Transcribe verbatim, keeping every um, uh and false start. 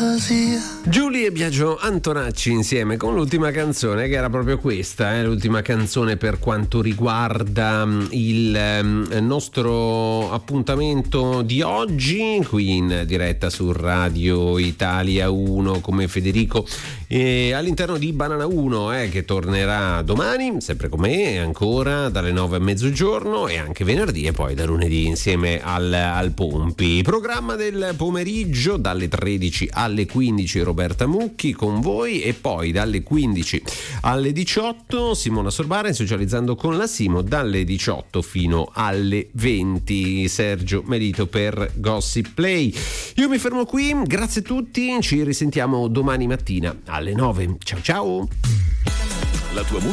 Giulia e Biagio Antonacci insieme con l'ultima canzone, che era proprio questa, eh, l'ultima canzone per quanto riguarda il eh, nostro appuntamento di oggi qui in diretta su Radio Italia uno come Federico eh, all'interno di Banana uno eh, che tornerà domani sempre con me ancora dalle nove a mezzogiorno e anche venerdì e poi da lunedì insieme al, al Pompi. Programma del pomeriggio dalle tredici alle quindici Roberta Mucchi con voi e poi dalle quindici alle diciotto Simona Sorbara in Socializzando con la Simo, dalle diciotto fino alle venti Sergio Melito per Gossip Play. Io mi fermo qui, grazie a tutti, ci risentiamo domani mattina alle nove. Ciao ciao. La tua musica